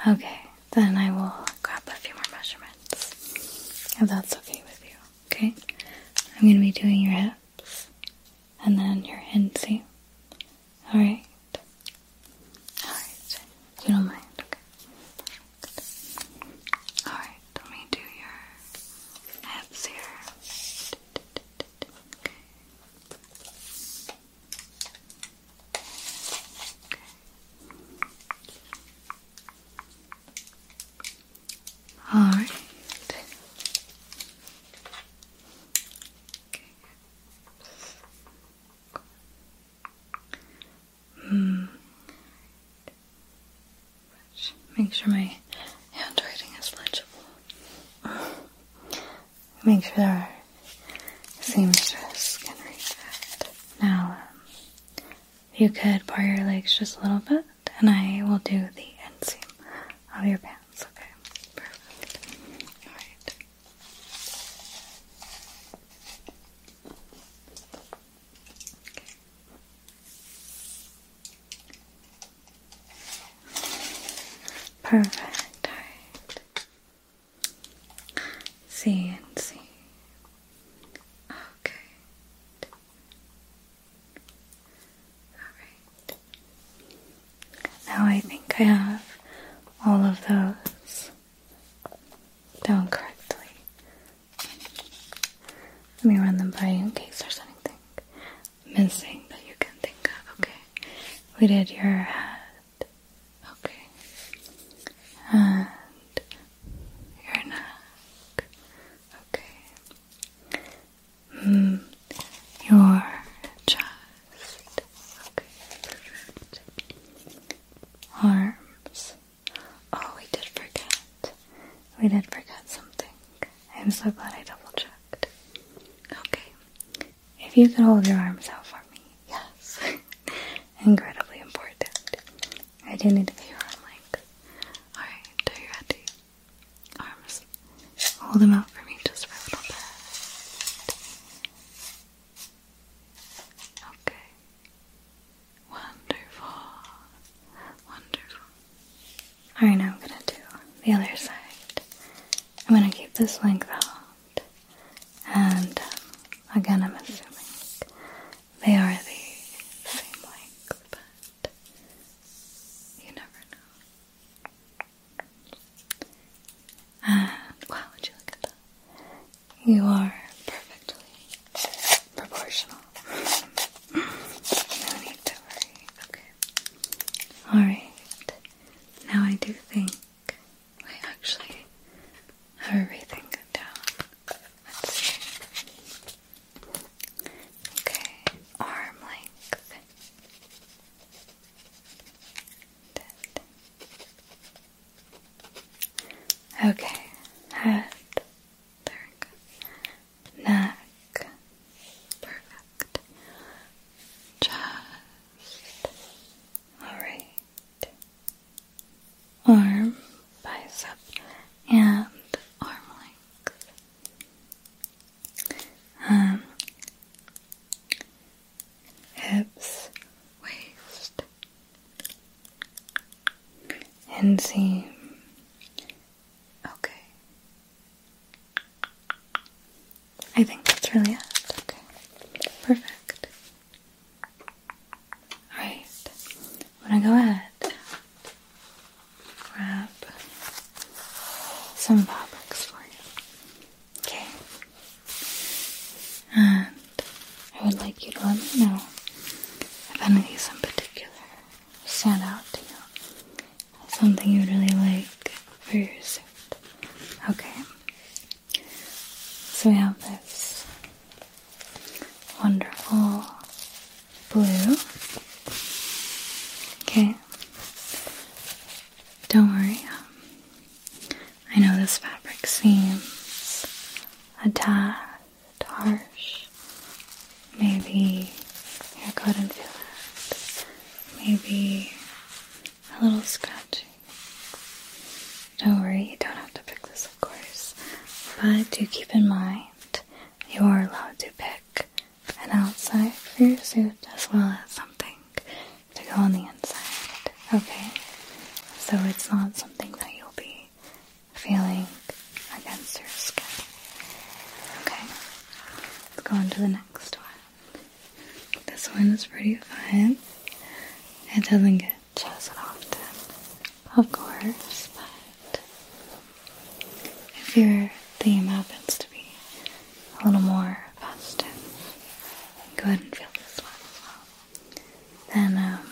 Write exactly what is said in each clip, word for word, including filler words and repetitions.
Okay, then I will grab a few more measurements, if that's okay with you, okay? I'm going to be doing your hips, and then your inseam, alright? Alright, you don't mind, okay? Alright, let me do your hips here. Okay. Alright. Okay. Hmm. Make sure my handwriting is legible. Make sure our seamstress can read it. Now, um, if you could bar your legs just a little bit, and I will do the inseam of your pants, okay? Perfect. Alright. Perfect. Alright. See and see. Okay. Alright. Now I think I have all of those down correctly. Let me run them by you in case there's anything missing that you can think of. Okay. We did your head. Okay. And your neck. Okay. Mm, your chest. Okay, perfect. Arms. Oh, we did forget. We did forget something. I'm so glad I double checked. Okay. If you could hold your arms out for me. Yes. Incredibly important. I do need to get your arm length. Alright, are you ready? Arms. Hold them out for me just for a little bit. Okay. Wonderful. Wonderful. Alright, now I'm gonna do the other side. I'm gonna keep this length out. And um, again, I'm assuming they are the same length, but you never know. And wow, would you look at that? You are perfectly proportional. No need to worry. Okay. Alright. Now I do think I actually have everything down. Let's see. Okay. Arm length. Okay. Head. There we go. Neck. Perfect. Chest. Alright. Arm, bicep, and arm length. Um, hips, waist, inseam. Okay. I think that's really it. Okay. Perfect. Alright. I'm gonna go ahead, grab some fabrics for you. Okay. And I would like you to let me know if any of these in particular stand out to you. Something you would really like for your suit. Okay. So we have this wonderful blue. Okay. Don't worry. Um, I know this fabric seems a tad harsh. Maybe you couldn't feel it. Maybe a little scratchy. Don't worry, you don't have to pick this, of course. But do keep in mind, you are allowed to pick an outside for your suit as well as something to go on the inside. Okay? So it's not something feeling against your skin. Okay, let's go on to the next one. This one is pretty fun. It doesn't get chosen often, of course, but if your theme happens to be a little more festive, go ahead and feel this one as well. Then, um,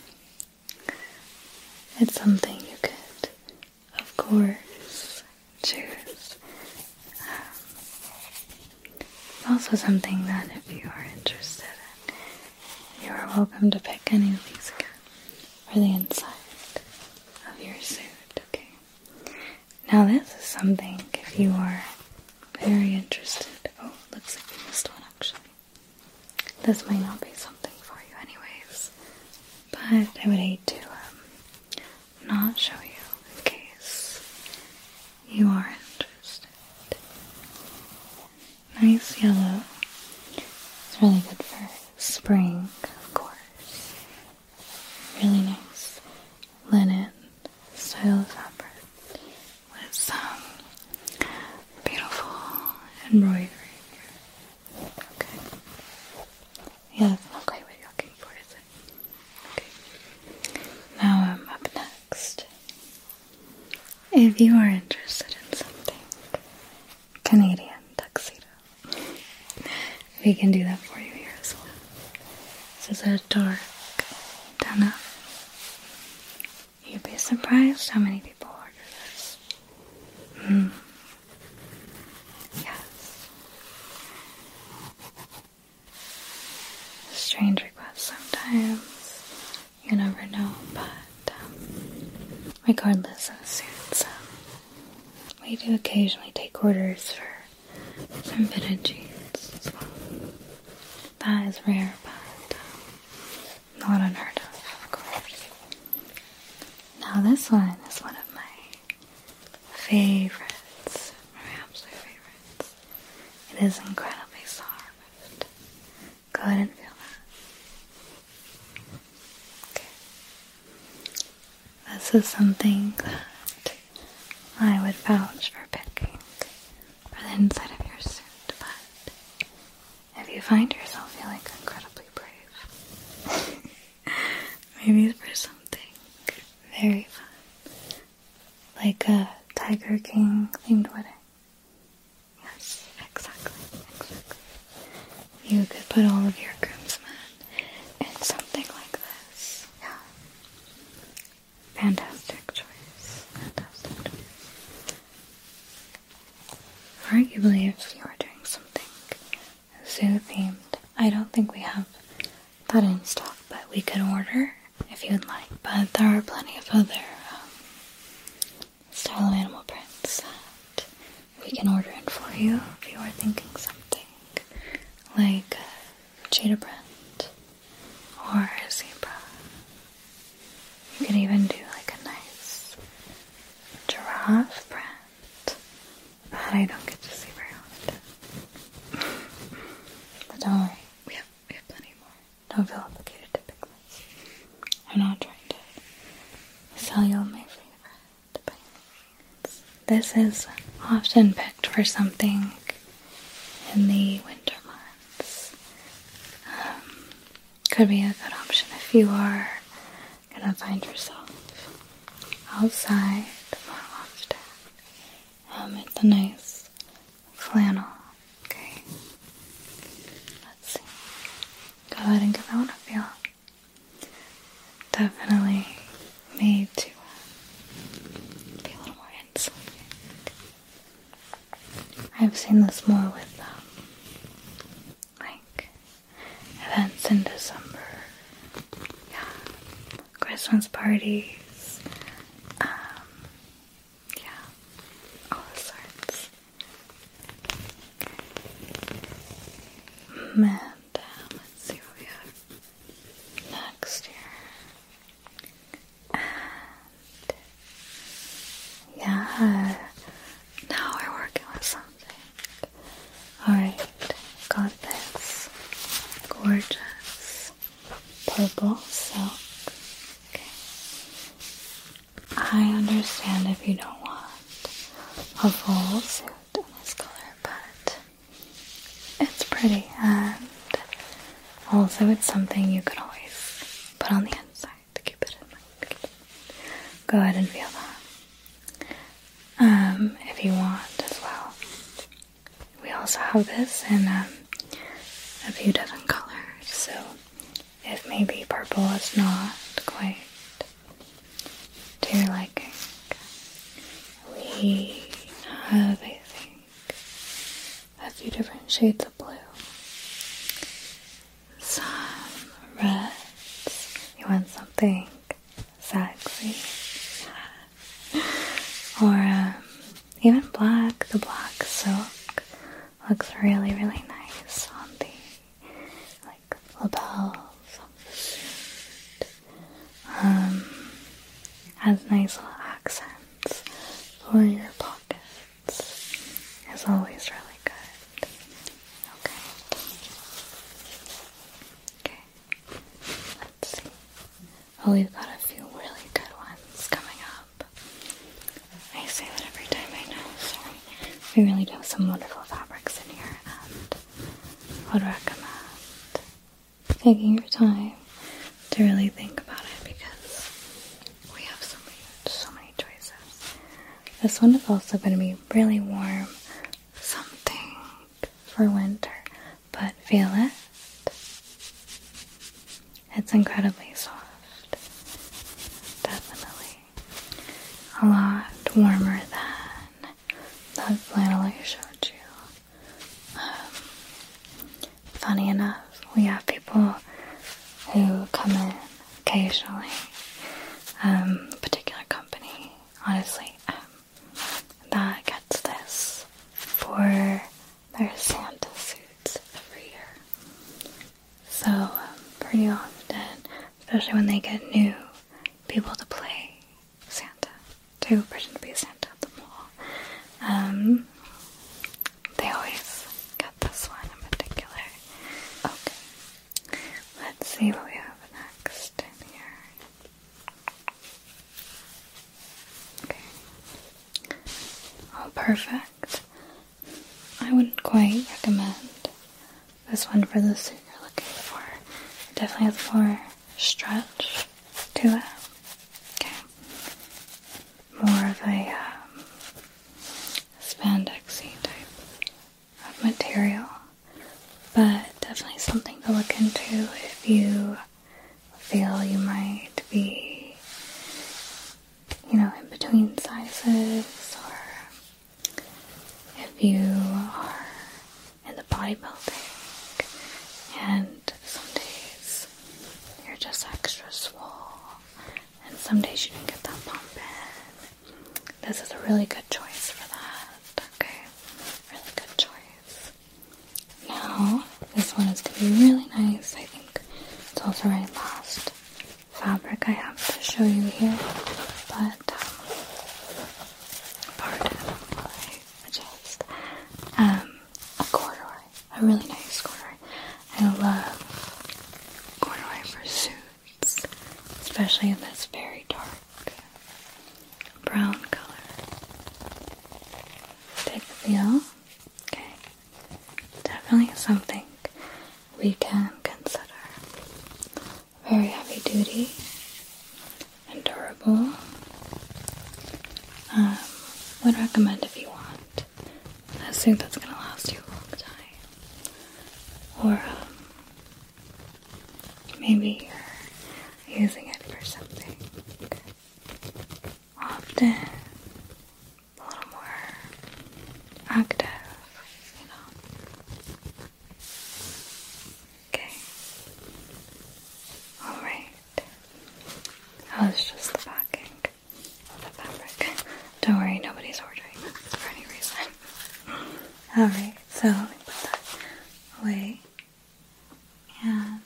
it's something you could, of course, choose. Um, it's also something that if you are interested in, you are welcome to pick any of these again for the inside of your suit, okay? Now this is something, if you are very interested, oh, looks like you missed one actually. This might not be something for you anyways, but I would hate to um, not show you in case you are interested. Nice yellow. It's really good for spring, of course. Really nice linen style fabric with some beautiful embroidery. Okay. Yeah, that's not quite what you're looking for, is it? Okay. Now, um, up next, if you are interested in something Canadian tuxedo, we can do that for you here as well. This is a dark denim. You'd be surprised how many people order this. Mm. Yes. Strange requests sometimes. You never know, but um, regardless of the suits, um, we do occasionally take orders for some fitted jeans as well. That is rare, but um, not unheard of, of course. Now this one is one of my favorites, my absolute favorites. It is incredibly soft. Go ahead and feel that. Okay. This is something that I would vouch for picking for the inside of your suit, but if you find yourself feeling incredibly brave, maybe for something very fun, like a Tiger King themed wedding. Yes, exactly, exactly. You could put all of your groomsmen in something like this. Yeah. Fantastic choice. Fantastic choice. Arguably, if you are doing something zoo themed, I don't think we have that in stock, but we could order if you'd like. But there are plenty of other um, style of animal prints that we can order in for you if you are thinking something like a cheetah print or a zebra. You could even do like a nice giraffe print that I don't get to see very often. But don't worry, we have, we have plenty more. Don't feel obligated to pick this. I'm not trying to sell you on my favorite by any means. This is often picked for something in the winter months. Um, could be a good option if you are gonna find yourself outside more often. Um, it's a nice flannel. Okay. Let's see. Go ahead and give that one a feel. Definitely made to uh, be a little more insulating. I've seen this more with um, like events in December. Yeah. Christmas parties. Um, yeah. All sorts. And um, let's see what we have next here. And yeah, now we're working with something. Alright, got this gorgeous purple silk. Okay. I understand if you don't want a full suit in this color, but it's pretty, and also it's something you could always put on the inside to keep it in mind. Go ahead and feel that. Um, if you want as well. We also have this in um, a few different colors, so if maybe purple is not quite to your liking, we have, I think, a few different shades of blue. Some reds. You want something sexy. Or um, even black. The black silk looks really, really nice on the like lapels of the suit. Um, has nice little accents for your pockets. It's always really good. Okay. Okay. Let's see. Oh, we've got a few really good ones coming up. I say that every time I know, so we really do have some wonderful fabrics in here, and I would recommend taking your time to really think about it because we have so many, so many choices. This one is also going to be really warm, something for winter, but feel it. It's incredibly soft. Definitely a lot warmer than that flannel I showed you. Um, funny enough, we have people who come in occasionally. Um, a particular company, honestly, um, that gets this for their Santa suits every year. So, um, pretty often, especially when they get new people to play Santa, to pretend to be Santa at the mall, um, they always get this one in particular. Okay, let's see what we have next in here. Okay. Oh, perfect. I wouldn't quite recommend this one for the suit you're looking for. It definitely has more stretch to it. Okay. More of a um, spandexy type of material. But definitely something to look into if you feel you might be, you know, in between sizes, or if you are in the bodybuilding and some days you're just extra swole and some days you didn't get that pump in. This is a really good choice for that. Okay, really good choice. Now, this one is going to be really nice. I think it's also our last fabric I have to show you here, but um, pardon while I adjust. Um, a corduroy, a really nice corduroy. I love corduroy for suits, especially in this very dark brown color. Take a feel. Okay, definitely something we can consider. Very heavy duty and durable. Um, would recommend if you want a suit that's going to last you a long time. Or um, maybe you're using it for something often a little more active, you know. Okay. Alright. That was just the packing of the fabric. Don't worry, nobody's ordering this for any reason. Alright, so let me put that away. And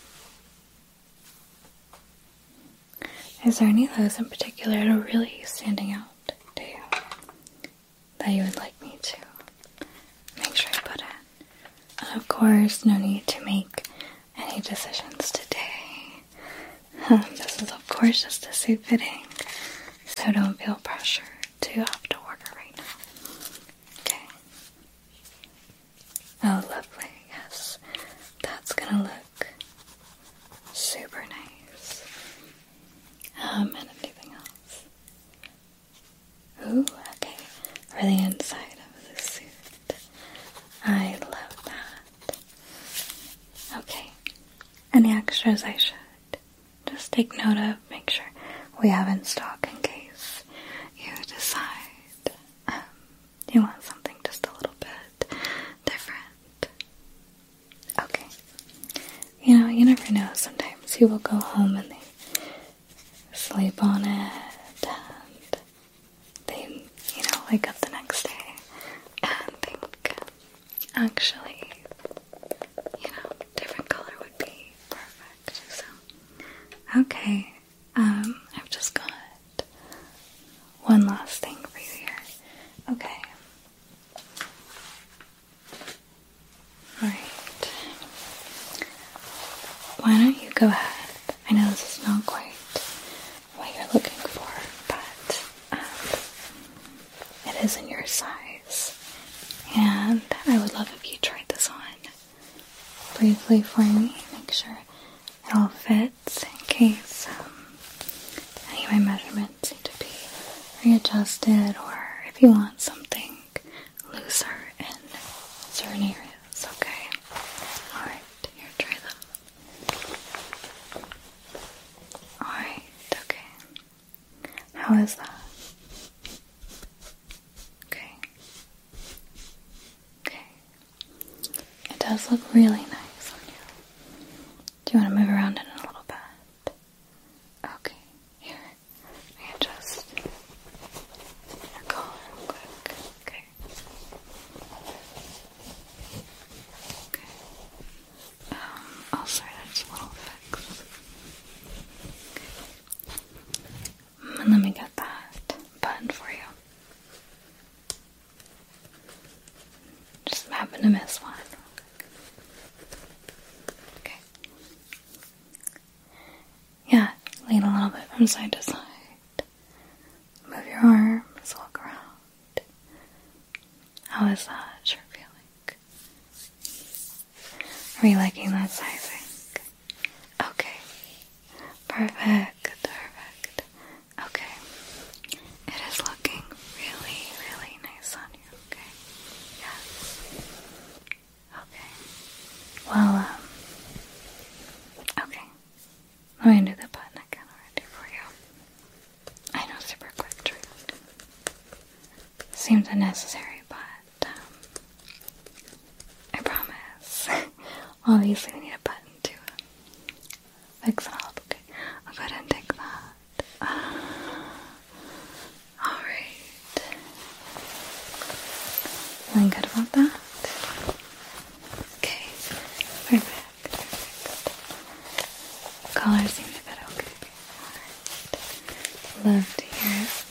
um, is there any of those in particular that are really standing out to you that you would like me to make sure you put in? And of course, no need to make any decisions today. Um, this is of course just a suit fitting, so don't feel pressure to have to order right now. for the inside of the suit. I love that. Okay, any extras I should just take note of, make sure we have in stock in case you decide um, you want something just a little bit different. Okay. You know, you never know. Sometimes people go home and they sleep on it and they, you know, wake up the next day and think, actually, you know, different color would be perfect. So, okay, um, I've just got one last thing for you here. Okay. Alright. Why don't you go ahead? I know this is not quite what you're looking for, but um, it is in your size. And I would love if you tried this on briefly for me. Make sure it all fits in case um, any of my measurements need to be readjusted, or if you want something looser in certain areas, okay? Alright, here, try that. Alright, okay. How is that? Okay. Okay. It does look really nice on you. Do you want to move around in it a little bit? Okay, here. Readjust your collar real quick. Okay. Okay. Um, oh, sorry, that's a little fixed. Okay. And let me get that button for you. Just happen to miss one. Okay. Yeah, lean a little bit from side to side. Move your arms, walk around. How is that shirt feeling? Are you liking that sizing? Okay. Perfect, perfect. Okay. It is looking really, really nice on you, okay? Yes. Okay. Well, um, okay. Let me do the button again already for you. I know, super quick trick. Seems unnecessary, but, um, I promise. Obviously, we need a button to fix it up, okay? I'll go ahead and take that. Uh, Alright. Feeling good about that? Okay. Perfect. Perfect. Colors seem to fit okay. Alright. Love to hear it.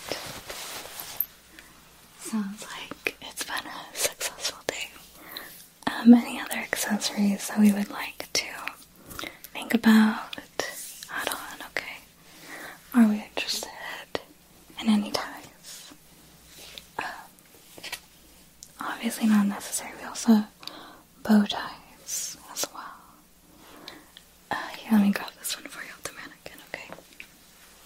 Sounds like it's been a successful day. Um, any other accessories that we would like to think about, add on, okay? Are we interested in any ties? Um, obviously not necessary. We also